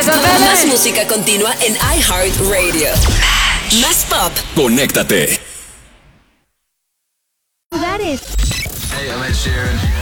Más música continua en iHeartRadio. Más pop. Conéctate. Lugares. Hey, I'm Ed Sheeran.